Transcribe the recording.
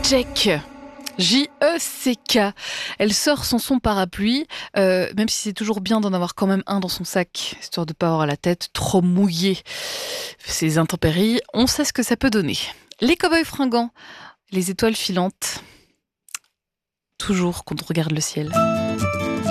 Jek. J-E-C-K. Elle sort sans son parapluie, même si c'est toujours bien d'en avoir quand même un dans son sac, histoire de pas avoir la tête trop mouillée. Ces intempéries, on sait ce que ça peut donner. Les cow-boys fringants, les étoiles filantes, toujours quand on regarde le ciel.